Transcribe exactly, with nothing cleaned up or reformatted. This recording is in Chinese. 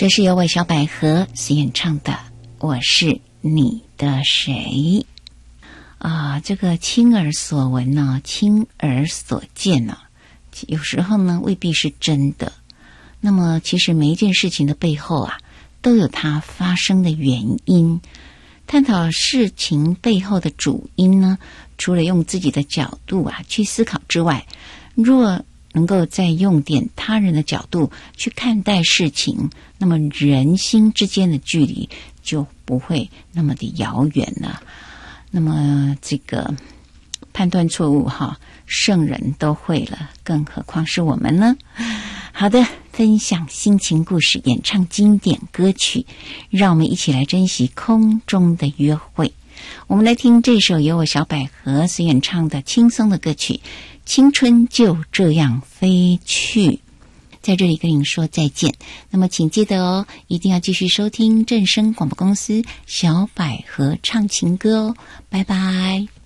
这是由我小百合所演唱的《我是你的谁》啊，这个亲耳所闻呢、啊，亲耳所见呢、啊，有时候呢未必是真的。那么其实每一件事情的背后啊，都有它发生的原因。探讨事情背后的主因呢，除了用自己的角度啊去思考之外，若能够再用点他人的角度去看待事情，那么人心之间的距离就不会那么的遥远了。那么这个判断错误哈，圣人都会了，更何况是我们呢？好的，分享心情故事，演唱经典歌曲，让我们一起来珍惜空中的约会。我们来听这首由我小百合所演唱的轻松的歌曲《青春就这样飞去》。在这里跟您说再见。那么请记得哦，一定要继续收听正声广播公司小百合唱情歌哦，拜拜。